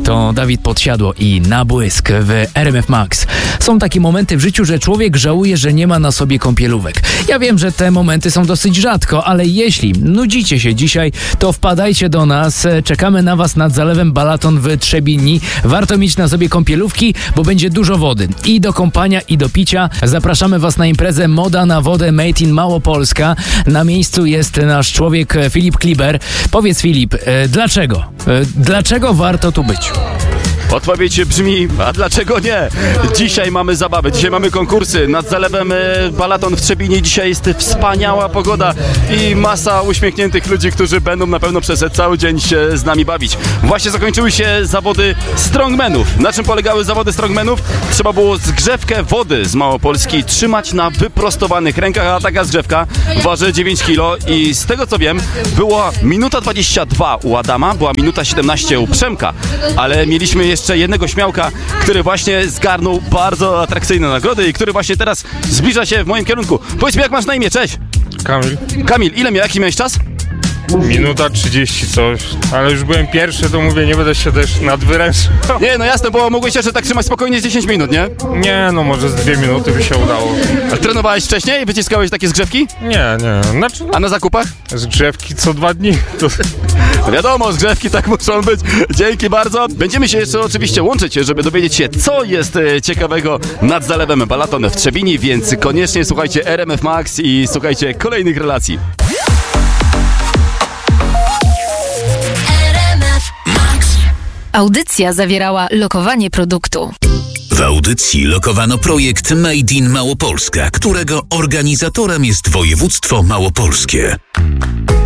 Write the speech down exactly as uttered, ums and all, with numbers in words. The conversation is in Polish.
To Dawid Podsiadło i Na błysk w R M F Max. Są takie momenty w życiu, że człowiek żałuje, że nie ma na sobie kąpielówek. Ja wiem, że te momenty są dosyć rzadko, ale jeśli nudzicie się dzisiaj, to wpadajcie do nas. Czekamy na was nad zalewem Balaton w Trzebini. Warto mieć na sobie kąpielówki, bo będzie dużo wody. I do kąpania, i do picia. Zapraszamy was na imprezę Moda na wodę Made in Małopolska. Na miejscu jest nasz człowiek Filip Kliber. Powiedz, Filip, e, dlaczego? E, dlaczego warto tu być? Odpowiedź brzmi, a dlaczego nie? Dzisiaj mamy zabawę, dzisiaj mamy konkursy nad zalewem Balaton w Trzebinie. Dzisiaj jest wspaniała pogoda i masa uśmiechniętych ludzi, którzy będą na pewno przez cały dzień się z nami bawić. Właśnie zakończyły się zawody strongmenów. Na czym polegały zawody strongmenów? Trzeba było zgrzewkę wody z Małopolski trzymać na wyprostowanych rękach, a taka zgrzewka waży dziewięć kilo i z tego co wiem, była minuta dwadzieścia dwa u Adama, była minuta siedemnaście u Przemka, ale mieliśmy jeszcze jeszcze jednego śmiałka, który właśnie zgarnął bardzo atrakcyjne nagrody i który właśnie teraz zbliża się w moim kierunku. Powiedz mi, jak masz na imię? Cześć! Kamil. Kamil, ile miał, jaki miałeś czas? Minuta trzydzieści coś, ale już byłem pierwszy, to mówię, nie będę się też nadwyrężał. Nie, no jasne, bo mogłeś jeszcze tak trzymać spokojnie z dziesięć minut, nie? Nie, no może z dwie minuty by się udało. A trenowałeś wcześniej? Wyciskałeś takie zgrzewki? Nie, nie, znaczy A na zakupach? zgrzewki co dwa dni. To... No wiadomo, zgrzewki tak muszą być. Dzięki bardzo. Będziemy się jeszcze oczywiście łączyć, żeby dowiedzieć się, co jest e, ciekawego nad zalewem Balaton w Trzebini, więc koniecznie słuchajcie R M F Max i słuchajcie kolejnych relacji. Audycja zawierała lokowanie produktu. W audycji lokowano projekt Made in Małopolska, którego organizatorem jest województwo małopolskie.